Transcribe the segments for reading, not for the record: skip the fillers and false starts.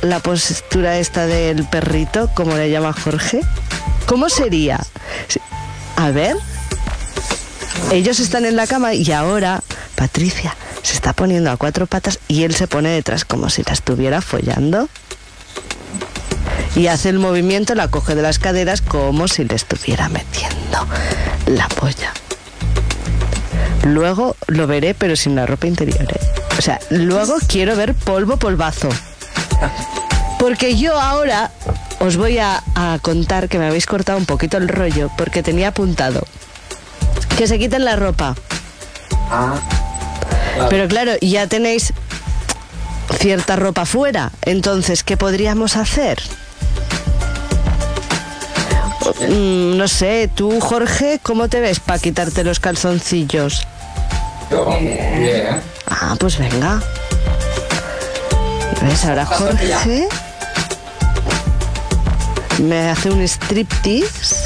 la postura esta del perrito, como le llama Jorge? ¿Cómo sería? A ver. Ellos están en la cama y ahora Patricia se está poniendo a 4 patas y él se pone detrás como si la estuviera follando. Y hace el movimiento, la coge de las caderas como si le estuviera metiendo la polla. Luego lo veré, pero sin la ropa interior, ¿eh? O sea, luego quiero ver polvazo. Porque yo ahora os voy a contar que me habéis cortado un poquito el rollo, porque tenía apuntado que se quiten la ropa. Claro. Pero claro, ya tenéis cierta ropa fuera. Entonces, ¿qué podríamos hacer? No sé, tú, Jorge, ¿cómo te ves para quitarte los calzoncillos? Yo, bien. Ah, pues venga. ¿Ves? Ahora Jorge me hace un striptease.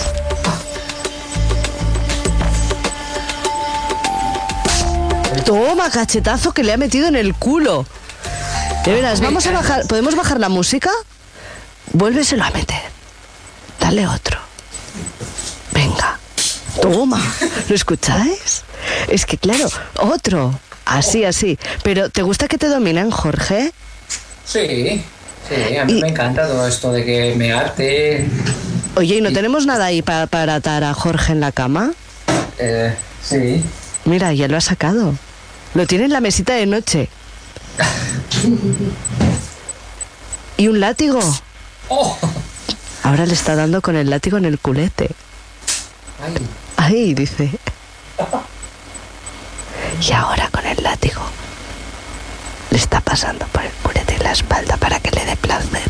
Toma, cachetazo que le ha metido en el culo. De veras, vamos a bajar. ¿Podemos bajar la música? Vuélveselo a meter. Dale otro. Venga. Toma. ¿Lo escucháis? Es que claro, otro. Así. Pero, ¿te gusta que te dominen, Jorge? Sí, a mí me encanta todo esto de que me arte. Oye, ¿y no tenemos nada ahí para atar a Jorge en la cama? Sí. Mira, ya lo ha sacado. Lo tiene en la mesita de noche. ¿Y un látigo? Oh. Ahora le está dando con el látigo en el culete. Ahí, dice. Y ahora con el látigo le está pasando por el culete y la espalda para que le dé placer.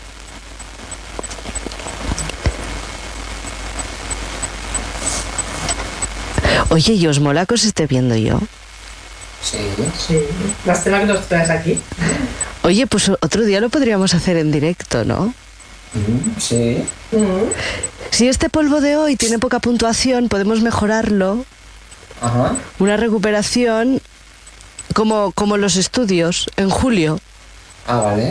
Oye, ¿y os mola que os esté viendo yo? Sí. Lástima que nos traes aquí. Oye, pues otro día lo podríamos hacer en directo, ¿no? Sí. Si este polvo de hoy tiene poca puntuación, podemos mejorarlo. Ajá. Una recuperación como los estudios en julio. Ah, vale.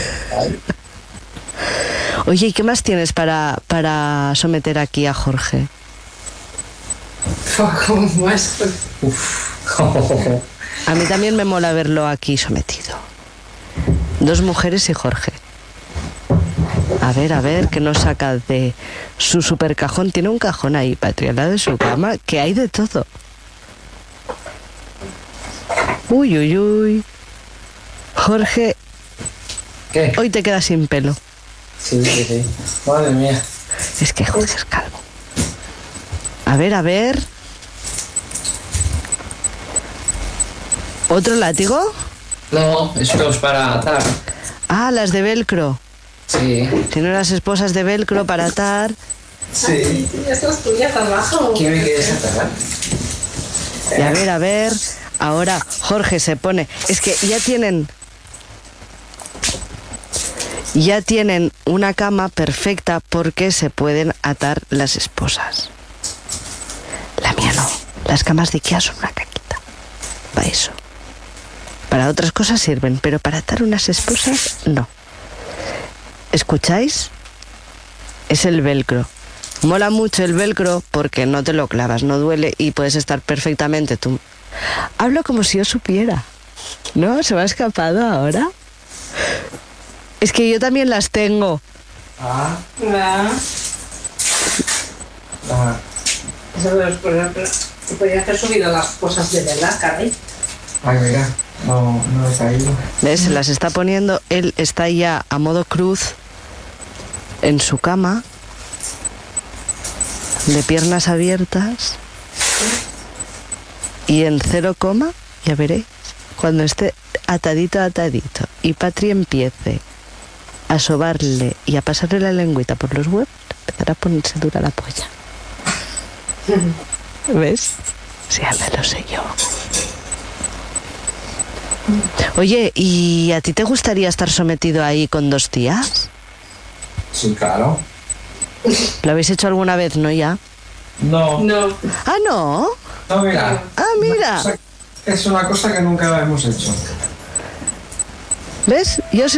Oye, ¿y qué más tienes para someter aquí a Jorge? ¿Cómo es? A mí también me mola verlo aquí sometido. 2 mujeres y Jorge. A ver, ¿qué nos saca de su super cajón? Tiene un cajón ahí, Patria, al lado de su cama, que hay de todo. Uy. Jorge, ¿Qué? hoy te quedas sin pelo. Sí. Madre mía. Es que Jorge es calvo. A ver. ¿Otro látigo? No, esto es para atar. Ah, las de velcro. Sí. Tiene unas esposas de velcro para atar. Sí. Esto es tuya, está abajo. ¿Qué me quieres atar? Y a ver. Ahora Jorge se pone. Es que ya tienen una cama perfecta porque se pueden atar las esposas. La mía no. Las camas de Ikea son una caquita. Para eso. Para otras cosas sirven, pero para atar unas esposas, no. ¿Escucháis? Es el velcro. Mola mucho el velcro porque no te lo clavas, no duele y puedes estar perfectamente tú. Hablo como si yo supiera. ¿No? ¿Se me ha escapado ahora? Es que yo también las tengo. Eso se podría hacer subido las cosas de verdad, Carly. Ay, mira, no he caído. ¿Ves? Se las está poniendo. Él está ya a modo cruz en su cama, de piernas abiertas y en 0, ya veréis, cuando esté atadito y Patri empiece a sobarle y a pasarle la lengüita por los huevos, empezará a ponerse dura la polla. ¿Ves? Sí, ya me lo sé yo. Oye, ¿y a ti te gustaría estar sometido ahí con 2 tías? Sí, claro. ¿Lo habéis hecho alguna vez, no ya? No. Ah, ¿no? No, mira. Ah, mira. Es una cosa que nunca hemos hecho. ¿Ves? Yo